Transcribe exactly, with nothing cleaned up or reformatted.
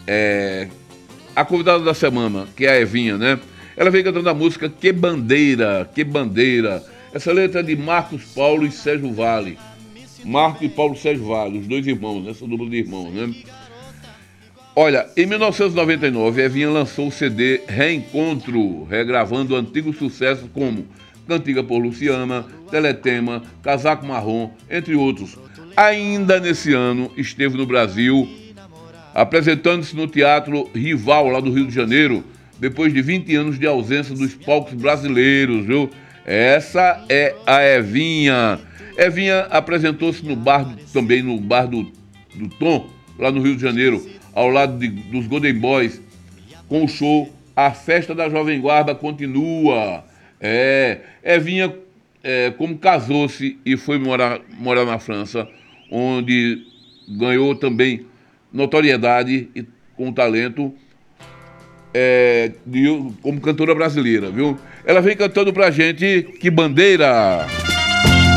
é, a convidada da semana, que é a Evinha, né? Ela veio cantando a música Que Bandeira, Que Bandeira. Essa letra é de Marcos Paulo e Sérgio Vale. Marcos e Paulo Sérgio Vale, os dois irmãos, né? Essa dupla de irmãos, né? Olha, em mil novecentos e noventa e nove, Evinha lançou o C D Reencontro, regravando antigos sucessos como Cantiga por Luciana, Teletema, Casaco Marrom, entre outros. Ainda nesse ano, esteve no Brasil, apresentando-se no Teatro Rival, lá do Rio de Janeiro, depois de vinte anos de ausência dos palcos brasileiros, viu? Essa é a Evinha. Evinha apresentou-se no bar, também no bar do, do Tom, lá no Rio de Janeiro, ao lado de, dos Golden Boys, com o show A Festa da Jovem Guarda Continua. É, Evinha, é, como casou-se e foi morar, morar na França, onde ganhou também notoriedade e com talento é, de, como cantora brasileira, viu? Ela vem cantando pra gente Que Bandeira.